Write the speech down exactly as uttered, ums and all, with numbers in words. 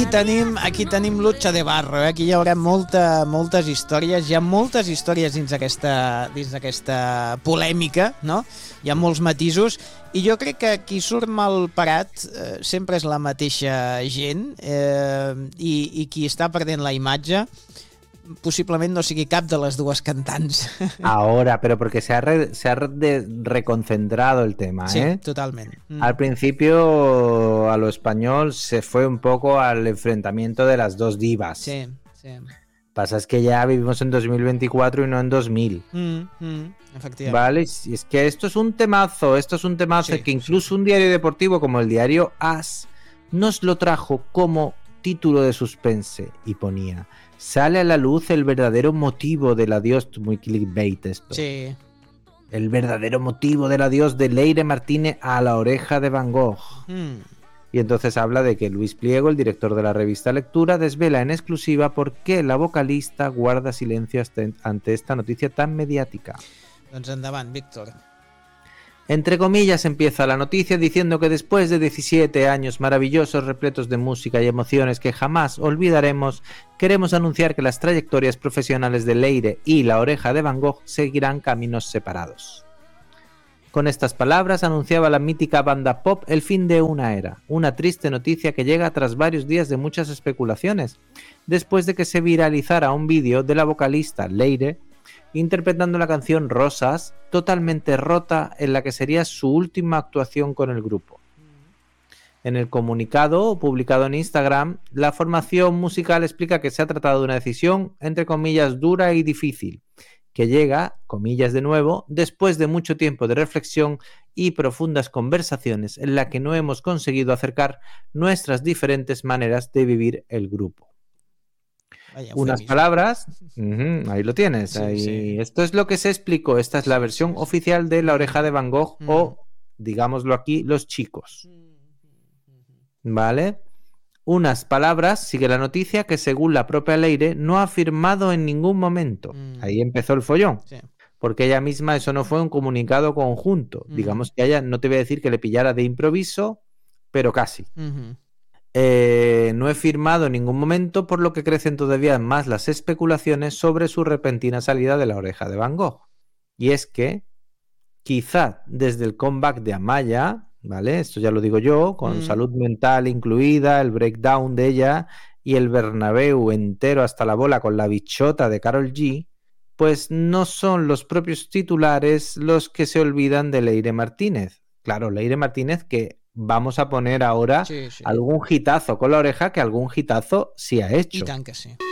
aquí tenim, aquí tenim Lucha de Barro, eh? Aquí hi haurà molta, moltes històries, hi ha moltes històries dins d'aquesta dins d'aquesta polèmica, no? Hi ha molts matisos, i jo crec que qui surt mal parat eh, sempre és la mateixa gent, eh, i, i qui està perdent la imatge possiblement no sigui cap de les dues cantants. Ahora, pero porque se ha, re, se ha de, reconcentrado el tema, sí, ¿eh? Totalmente. Mm. Al principio, a lo español, se fue un poco al enfrentamiento de las dos divas. Sí, sí. Pasa es que ya vivimos en dos mil veinticuatro y no en dos mil. Mm, mm, efectivamente. Vale, y es que esto es un temazo, esto es un temazo sí, que incluso sí. un diario deportivo como el diario As nos lo trajo como título de suspense y ponía: sale a la luz el verdadero motivo del adiós, muy clickbait esto. Sí. El verdadero motivo del adiós de Leire Martínez a la oreja de Van Gogh. Mm. Y entonces habla de que Luis Pliego, el director de la revista Lectura, desvela en exclusiva por qué la vocalista guarda silencio ante esta noticia tan mediática. Doncs endavant, Víctor. Entre comillas empieza la noticia diciendo que después de diecisiete años maravillosos, repletos de música y emociones que jamás olvidaremos, queremos anunciar que las trayectorias profesionales de Leire y La Oreja de Van Gogh seguirán caminos separados. Con estas palabras anunciaba la mítica banda pop el fin de una era, una triste noticia que llega tras varios días de muchas especulaciones, después de que se viralizara un vídeo de la vocalista Leire interpretando la canción Rosas, totalmente rota, en la que sería su última actuación con el grupo. En el comunicado publicado en Instagram, la formación musical explica que se ha tratado de una decisión, entre comillas, dura y difícil, que llega, comillas de nuevo, después de mucho tiempo de reflexión y profundas conversaciones en la que no hemos conseguido acercar nuestras diferentes maneras de vivir el grupo. Vaya, Unas palabras, uh-huh, ahí lo tienes, sí, ahí. Sí. Esto es lo que se explicó, esta es la versión oficial de La Oreja de Van Gogh mm. o, digámoslo aquí, Los Chicos. ¿Vale? Unas palabras, sigue la noticia, que según la propia Leire no ha firmado en ningún momento. Mm. Ahí empezó el follón. Sí. Porque ella misma, eso no fue un comunicado conjunto. Mm. Digamos que ella, no te voy a decir que le pillara de improviso, pero casi. Mm-hmm. Eh, no he firmado en ningún momento, por lo que crecen todavía más las especulaciones sobre su repentina salida de La Oreja de Van Gogh. Y es que, quizá desde el comeback de Amaya, ¿vale? Esto ya lo digo yo, con mm. salud mental incluida, el breakdown de ella y el Bernabéu entero hasta la bola con la bichota de Karol G, pues no son los propios titulares los que se olvidan de Leire Martínez. Claro, Leire Martínez, que vamos a poner ahora sí, sí. algún hitazo con La Oreja, que algún hitazo sí ha hecho. Y tan que sí.